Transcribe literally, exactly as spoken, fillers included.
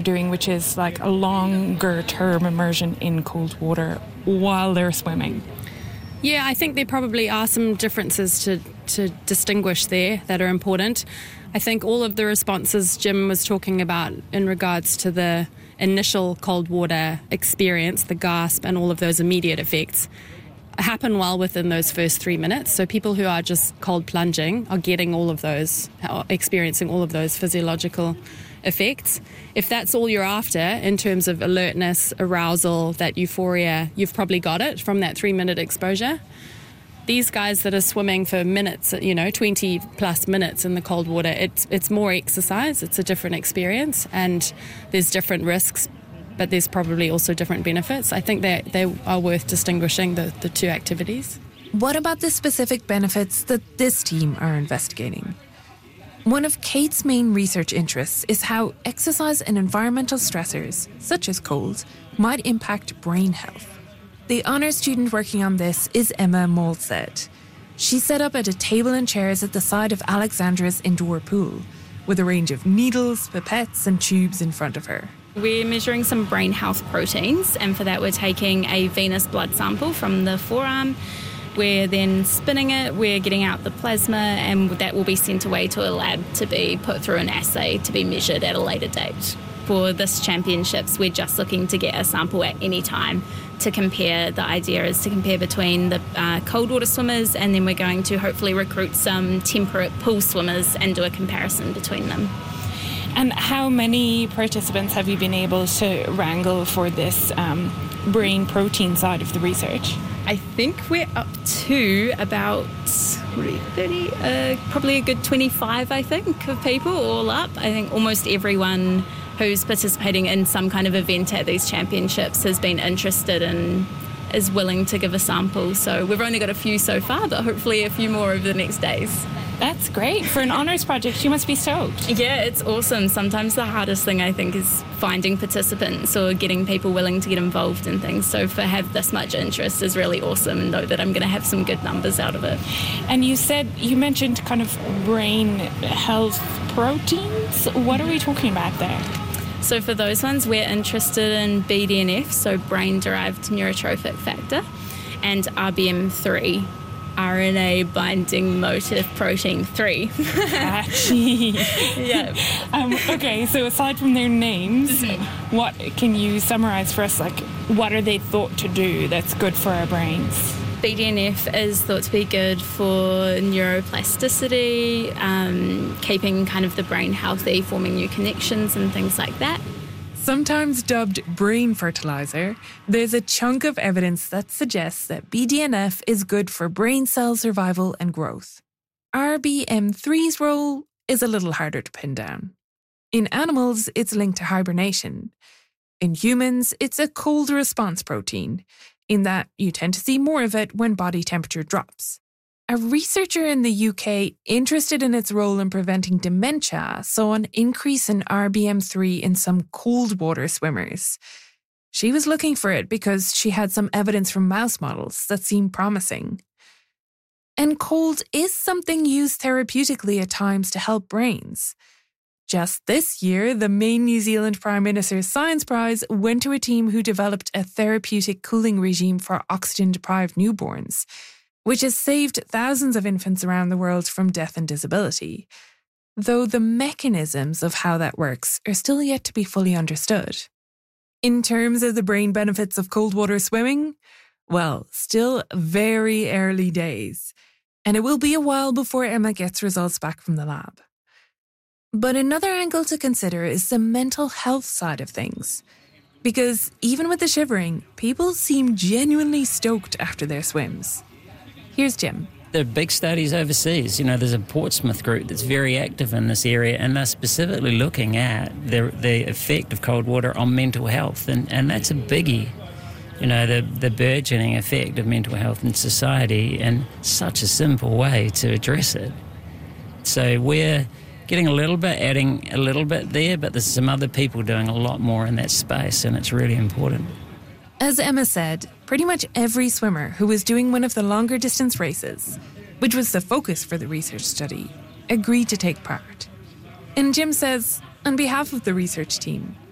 doing, which is like a longer term immersion in cold water while they're swimming? Yeah, I think there probably are some differences to, to distinguish there that are important. I think all of the responses Jim was talking about in regards to the initial cold water experience, the gasp and all of those immediate effects, happen well within those first three minutes. So people who are just cold plunging are getting all of those, experiencing all of those physiological effects. If that's all you're after in terms of alertness, arousal, that euphoria, you've probably got it from that three-minute exposure. These guys that are swimming for minutes, you know, twenty plus minutes in the cold water, it's it's more exercise, it's a different experience, and there's different risks, but there's probably also different benefits. I think they they are worth distinguishing, the, the two activities. What about the specific benefits that this team are investigating? One of Kate's main research interests is how exercise and environmental stressors, such as cold, might impact brain health. The honours student working on this is Emma Molsted. She's set up at a table and chairs at the side of Alexandra's indoor pool, with a range of needles, pipettes and tubes in front of her. We're measuring some brain health proteins, and for that we're taking a venous blood sample from the forearm. We're then spinning it, we're getting out the plasma, and that will be sent away to a lab to be put through an assay to be measured at a later date. For this championships, we're just looking to get a sample at any time to compare. The idea is to compare between the uh, cold water swimmers, and then we're going to hopefully recruit some temperate pool swimmers and do a comparison between them. And how many participants have you been able to wrangle for this um, brain protein side of the research? I think we're up to about thirty, uh, probably a good twenty-five, I think, of people all up. I think almost everyone who's participating in some kind of event at these championships has been interested and is willing to give a sample. So we've only got a few so far, but hopefully a few more over the next days. That's great. For an honours project, you must be stoked. Yeah, it's awesome. Sometimes the hardest thing, I think, is finding participants or getting people willing to get involved in things. So for have this much interest is really awesome, and know that I'm going to have some good numbers out of it. And you said, you mentioned kind of brain health proteins. What are we talking about there? So for those ones, we're interested in B D N F, so brain-derived neurotrophic factor, and R B M three, R N A binding motif protein three. Catchy. Yeah. Um, okay, so aside from their names, what can you summarise for us? Like, what are they thought to do that's good for our brains? B D N F is thought to be good for neuroplasticity, um, keeping kind of the brain healthy, forming new connections and things like that. Sometimes dubbed brain fertilizer, there's a chunk of evidence that suggests that B D N F is good for brain cell survival and growth. R B M three's role is a little harder to pin down. In animals, it's linked to hibernation. In humans, it's a cold response protein, in that you tend to see more of it when body temperature drops. A researcher in the U K interested in its role in preventing dementia saw an increase in R B M three in some cold water swimmers. She was looking for it because she had some evidence from mouse models that seemed promising. And cold is something used therapeutically at times to help brains. Just this year, the main New Zealand Prime Minister's Science Prize went to a team who developed a therapeutic cooling regime for oxygen-deprived newborns, which has saved thousands of infants around the world from death and disability, though the mechanisms of how that works are still yet to be fully understood. In terms of the brain benefits of cold water swimming, well, still very early days, and it will be a while before Emma gets results back from the lab. But another angle to consider is the mental health side of things. Because even with the shivering, people seem genuinely stoked after their swims. Here's Jim. There are big studies overseas. You know, there's a Portsmouth group that's very active in this area, and they're specifically looking at the the effect of cold water on mental health, and, and that's a biggie. You know, the, the burgeoning effect of mental health in society, and such a simple way to address it. So we're getting a little bit, adding a little bit there, but there's some other people doing a lot more in that space, and it's really important. As Emma said, pretty much every swimmer who was doing one of the longer distance races, which was the focus for the research study, agreed to take part. And Jim says, on behalf of the research team,